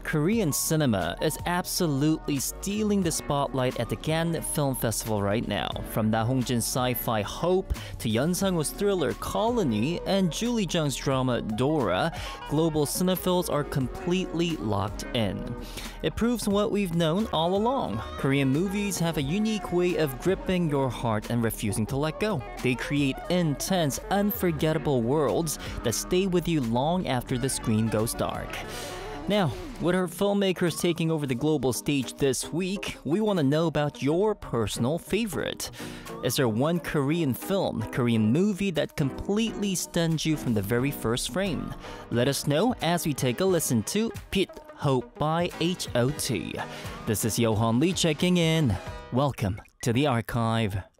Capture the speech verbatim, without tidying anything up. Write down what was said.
Korean cinema is absolutely stealing the spotlight at the Cannes Film Festival right now. From Na Hongjin's sci-fi Hope to Yeon Sang-ho's thriller Colony and Julie Jung's drama Dora, global cinephiles are completely locked in. It proves what we've known all along. Korean movies have a unique way of gripping your heart and refusing to let go. They create intense, unforgettable worlds that stay with you long after the screen goes dark. Now, with our filmmakers taking over the global stage this week, we want to know about your personal favorite. Is there one Korean film, Korean movie that completely stunned you from the very first frame? Let us know as we take a listen to Pit Hope by H O T. This is Johan Lee checking in. Welcome to the archive.